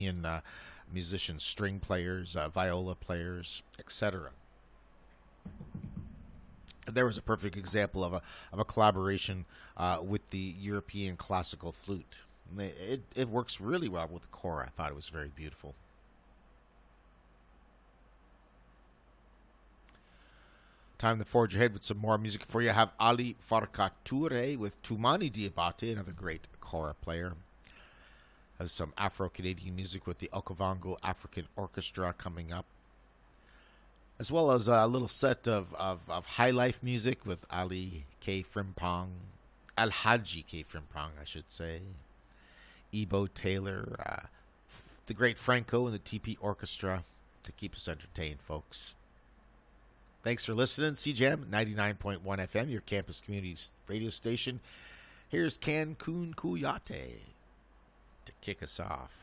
musicians, string players, viola players, etc. There was a perfect example of a collaboration with the European classical flute. It works really well with the core. I thought it was very beautiful. Time to forge ahead with some more music for you. I have Ali Farka Toure with Toumani Diabate, another great kora player. I have some Afro-Canadian music with the Okavango African Orchestra coming up, as well as a little set of high life music with Ali K. Frimpong, Alhaji K. Frimpong, I should say, Ebo Taylor, the great Franco and the TP Orchestra to keep us entertained, folks. Thanks for listening. CJAM 99.1 FM, your campus community radio station. Here's Cancun Kuyate to kick us off.